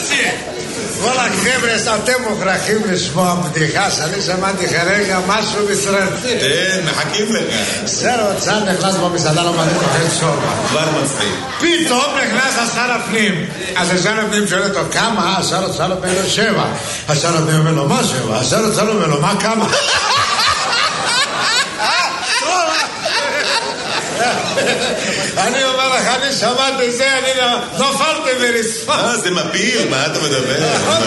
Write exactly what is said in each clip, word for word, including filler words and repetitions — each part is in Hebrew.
תעשי. וואלה, חבר'ה, אתם מוכרחים לשמוע בדיחה שאני שמעתי כרגע משהו מסרטי. כן, מחכים לך. שר אוצר נכנס במסעדה לא מעניין אוכל שורבה. כבר מצחיק. פתאום נכנס השר הפנים. אז השר הפנים שואל אותו, כמה? השר אוצר אומר לו שבע. השר הפנים אומר לו, מה שבע? השר אוצר אומר לו, מה כמה? אני אומר לך, אני שמעתי זה, אני נופלתי ורספה. אה, זה מפיל, מה אתה מדבר?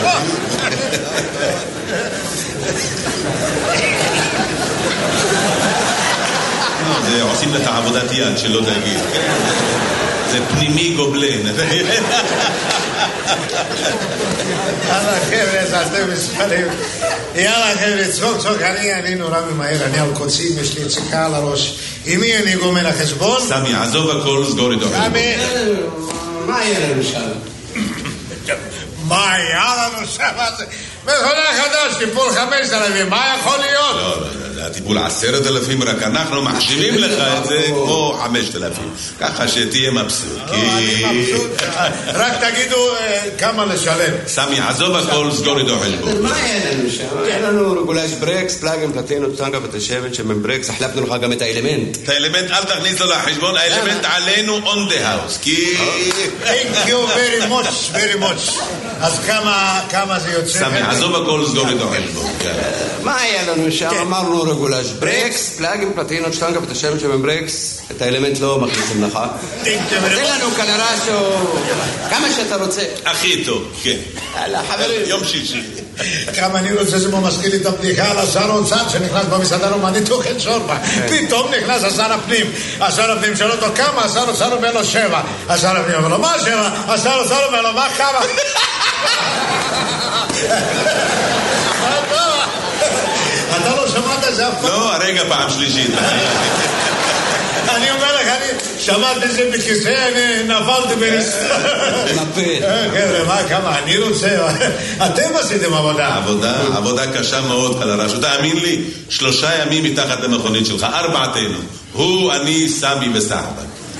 זה עושים לך עבודת יד, שלא תגיד. זה פנימי גובלן. יאללה חבר'ה, אז אתם מספרים. יאללה חבר'ה, צחוק צחוק, אני נורא ממהר, אני על קוצים, יש לי יציקה על הראש. עם מי אני גומר החשבון? סמי, עזוב הכל, סגור איתו. סמי, מה יהיה לנו שם? מה היה לנו שם? מכונה חדש, טיפול חמש אלפים, מה יכול להיות? לא, לא, זה הטיפול עשרת אלפים, רק אנחנו מחשיבים לך את זה כמו חמשת אלפים. ככה שתהיה מבסוט. אני מבסוט, רק תגידו כמה לשלם. סמי, עזוב הכל, סגור איתו חשבון. מה יהיה לנו שם? יהיה לנו רגולש ברקס, פלאגים, פלטינות, טנגה ותשבת שמן ברקס, החלפנו לך גם את האלמנט. את האלמנט אל תכניס לו לחשבון, האלמנט עלינו on the house, כי... Thank you very much, very much. אז כמה זה יוצא? סמי, עזוב הכל, סגור איתו חשבון. מה היה לנו שם? אמרנו רגולש ברקס, פלאגים, פלטינות, טנגה ותשבת שמן ברקס, את האלמנט לא מכניסים לך. תן לנו קלרשו, כמה שאתה רוצה. הכי טוב, כן. יאללה, חברים. יום שישי. כמה אני רוצה שזה מזכיר לי את הבדיחה על השר האוצר שנכנס במסעדה רומנית אוכל שורבה. פתאום נכנס השר הפנים. השר הפנים שואל אותו כמה? השר האוצר אומר לו שבע. השר הפנים אומר לו מה שבע? השר האוצר אומר לו מה כמה? אתה לא שמעת את זה אף פעם? לא, הרגע פעם שלישית. אני אומר לך, אני שמעתי את זה בכיסא, אני נפלתי בנסה. נפל. חבר'ה, מה, כמה? אני רוצה... אתם עשיתם עבודה. עבודה, עבודה קשה מאוד על הרשות. תאמין לי, שלושה ימים מתחת למכונית שלך, ארבעתנו. הוא, אני, סמי וסחבק.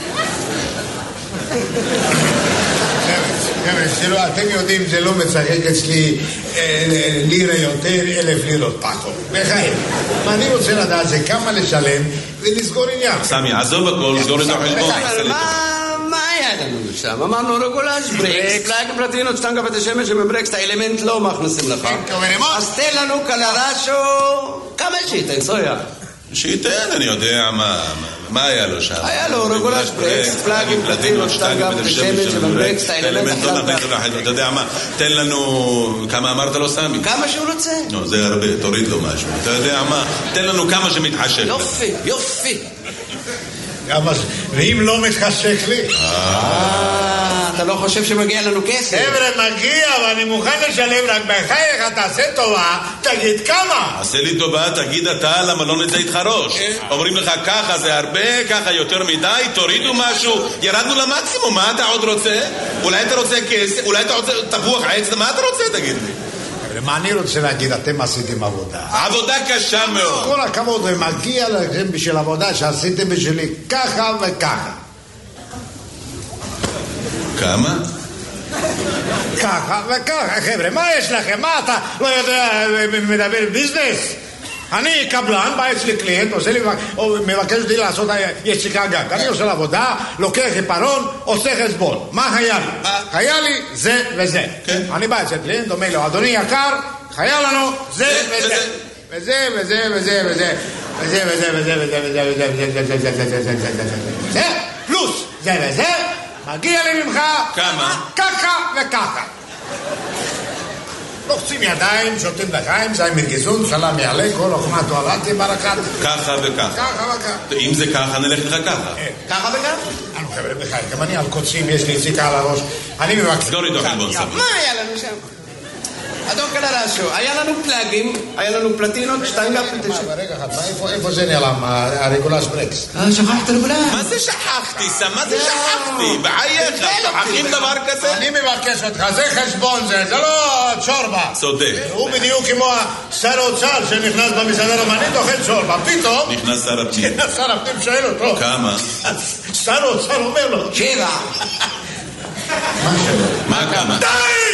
חבר'ה, אתם יודעים, זה לא מצחק אצלי לירה יותר, אלף לירות פחות. בחיים. אני רוצה לדעת זה כמה לשלם ולסגור עניין. סמי, עזוב הכל, סגור את החשבון. מה היה לנו שם? אמרנו רגולש ברקס, פלאגים, פלטינות, טנגה ותשבת שמן ברקס, את האלמנט לא מכניסים לך. אז תן לנו קלרשו, כמה שייתן, סויה. שייתן, אני יודע מה... מה היה לו שם? היה לו רגולש ברקס, פלאגים, פלטינות, טנגה ותשבת שמן ברקס, את האלמנט החלטה. אתה יודע מה? תן לנו... כמה אמרת לו סמי? כמה שהוא רוצה. לא, זה הרבה, תוריד לו משהו. אתה יודע מה? תן לנו כמה שמתחשק. יופי, יופי. ואם לא מתחשק לי? אה, אתה לא חושב שמגיע לנו כסף? חבר'ה, מגיע, ואני מוכן לשלם, רק בחייך, תעשה טובה, תגיד כמה. עשה לי טובה, תגיד אתה, למה לא נצא איתך ראש? אומרים לך ככה זה הרבה, ככה יותר מדי, תורידו משהו, ירדנו למקסימום, מה אתה עוד רוצה? אולי אתה רוצה כסף, אולי אתה רוצה תפוח עץ, מה אתה רוצה, תגיד לי? מה אני רוצה להגיד, אתם עשיתם עבודה. עבודה קשה מאוד. כל הכבוד, ומגיע לכם בשביל עבודה שעשיתם בשבילי ככה וככה. כמה? ככה וככה, חבר'ה, מה יש לכם? מה אתה לא יודע, מדבר ביזנס? אני קבלן, בא אצלי קליינט, עושה לי, מבקש אותי לעשות יציקה גג. אני עושה לעבודה, לוקח עיפרון, עושה חשבון. מה היה לי? היה לי זה וזה. אני בא אצל קליינט, אומר לו, אדוני יקר, היה לנו זה וזה. וזה וזה וזה וזה. וזה וזה וזה וזה וזה וזה וזה וזה וזה וזה וזה וזה פלוס זה וזה, מגיע לי ממך כמה? ככה וככה. לוחצים ידיים, שותים לחיים, זי מרגזון, סלם יעלה, כל אוכמה תועלתי ברקת. ככה וככה. ככה וככה. אם זה ככה, נלך לך ככה. ככה וככה? אני חבר'ה בחיים, גם אני על קוצים, יש לי יציקה על הראש. אני מבקש. סגור איתו חלבון סבון. מה היה לנו שם? אדון קלרשו, היה לנו פלאגים, היה לנו פלטינות, שטנגה פלטינות. רגע אחד, איפה זה נעלם, הרגולש ברקס? שכחת רגולש. מה זה שכחתי? מה זה שכחתי? בחייך, שכחים דבר כזה? אני מבקש אותך, זה חשבון זה, זה לא צ'ורבה. צודק. הוא בדיוק כמו שר האוצר שנכנס במסעדה רומנית, אוכל צ'ורבה. פתאום... נכנס שר הפנים. שר הפנים שואל אותו. כמה? שר האוצר אומר לו. שבע. מה שבע? מה כמה? די!